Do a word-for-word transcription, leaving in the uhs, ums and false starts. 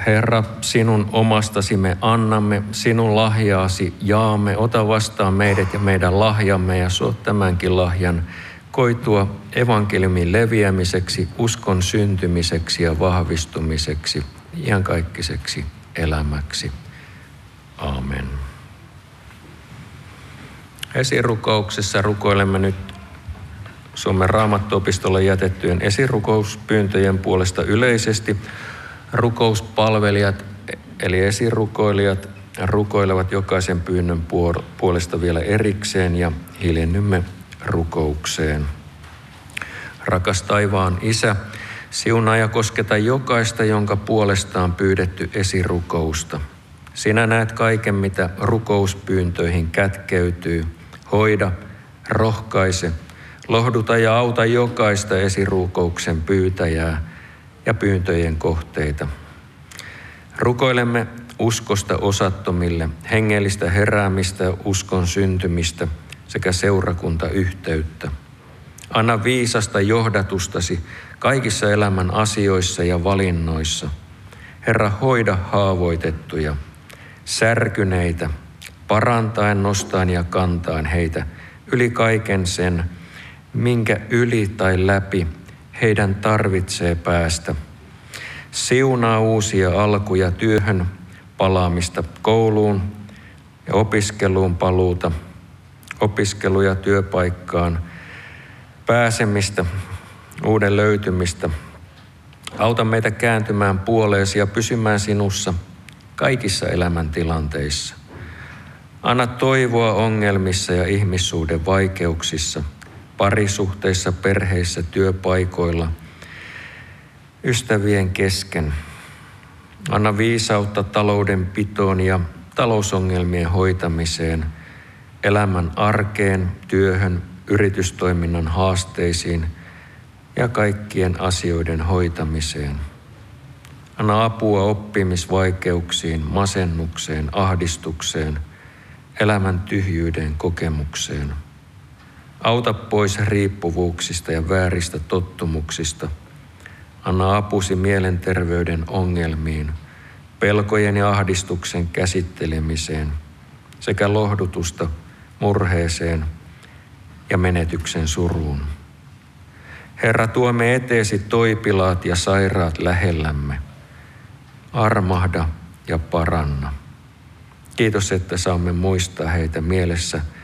Herra, sinun omastasi me annamme, sinun lahjaasi jaamme. Ota vastaan meidät ja meidän lahjamme ja suot tämänkin lahjan koitua evankeliumin leviämiseksi, uskon syntymiseksi ja vahvistumiseksi, iankaikkiseksi elämäksi. Aamen. Esirukouksessa rukoilemme nyt Suomen Raamattuopistolle jätettyjen esirukouspyyntöjen puolesta yleisesti. Rukouspalvelijat eli esirukoilijat rukoilevat jokaisen pyynnön puolesta vielä erikseen ja hiljennymme rukoukseen. Rakas taivaan Isä, siunaa ja kosketa jokaista, jonka puolestaan pyydetty esirukousta. Sinä näet kaiken, mitä rukouspyyntöihin kätkeytyy. Hoida, rohkaise, lohduta ja auta jokaista esirukouksen pyytäjää ja pyyntöjen kohteita. Rukoilemme uskosta osattomille, hengellistä heräämistä ja uskon syntymistä sekä seurakuntayhteyttä. Anna viisasta johdatustasi kaikissa elämän asioissa ja valinnoissa. Herra, hoida haavoitettuja, särkyneitä, parantaen, nostaen ja kantaen heitä yli kaiken sen, minkä yli tai läpi heidän tarvitsee päästä. Siunaa uusia alkuja, työhön palaamista, kouluun ja opiskeluun paluuta, opiskeluja työpaikkaan pääsemistä, uuden löytymistä. Auta meitä kääntymään puoleesi ja pysymään sinussa kaikissa elämäntilanteissa. Anna toivoa ongelmissa ja ihmissuhden vaikeuksissa, parisuhteissa, perheissä, työpaikoilla, ystävien kesken. Anna viisautta taloudenpitoon ja talousongelmien hoitamiseen, elämän arkeen, työhön, yritystoiminnan haasteisiin ja kaikkien asioiden hoitamiseen. Anna apua oppimisvaikeuksiin, masennukseen, ahdistukseen, elämän tyhjyyden kokemukseen. Auta pois riippuvuuksista ja vääristä tottumuksista. Anna apusi mielenterveyden ongelmiin, pelkojen ja ahdistuksen käsittelemiseen sekä lohdutusta murheeseen ja menetyksen suruun. Herra, tuomme eteesi toipilaat ja sairaat lähellämme. Armahda ja paranna. Kiitos, että saamme muistaa heitä mielessä